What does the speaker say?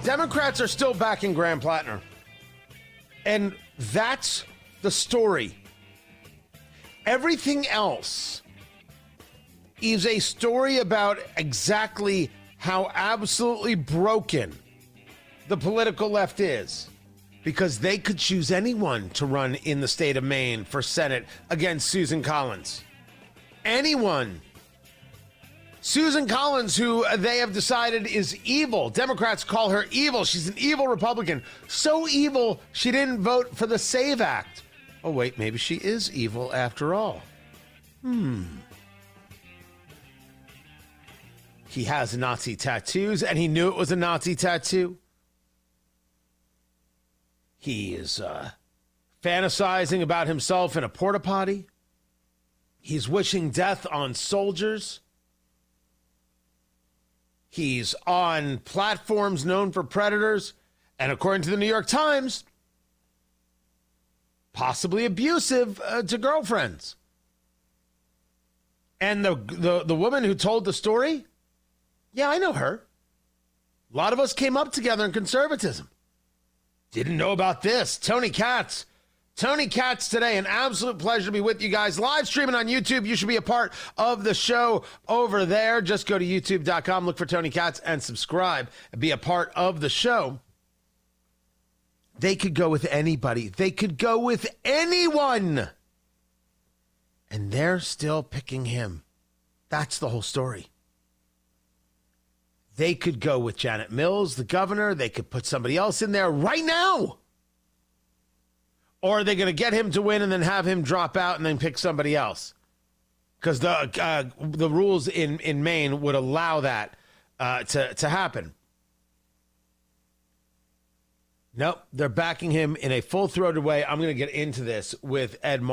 Democrats are still backing Graham Plattner. And that's the story. Everything else is a story about exactly how absolutely broken the political left is. Because they could choose anyone to run in the state of Maine for Senate against Susan Collins. Anyone. Susan Collins, who they have decided is evil. Democrats call her evil. She's an evil Republican. So evil, she didn't vote for the SAVE Act. Oh, wait, maybe she is evil after all. He has Nazi tattoos, and he knew it was a Nazi tattoo. He is fantasizing about himself in a porta potty. He's wishing death on soldiers. He's on platforms known for predators. And according to the New York Times, possibly abusive to girlfriends. And the woman who told the story, yeah, I know her. A lot of us came up together in conservatism. Didn't know about this. Tony Katz. Tony Katz today. An absolute pleasure to be with you guys. Live streaming on YouTube. You should be a part of the show over there. Just go to youtube.com, look for Tony Katz, and subscribe and be a part of the show. They could go with anybody. They could go with anyone. And they're still picking him. That's the whole story. They could go with Janet Mills, the governor. They could put somebody else in there right now. Or are they going to get him to win and then have him drop out and then pick somebody else? Because the rules in Maine would allow that to happen. Nope, they're backing him in a full-throated way. I'm going to get into this with Ed Martin.